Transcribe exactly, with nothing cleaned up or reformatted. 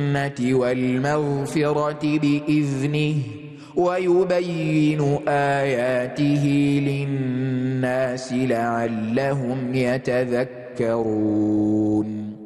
الرحمة والمغفرة بإذنه ويبين آياته للناس لعلهم يتذكرون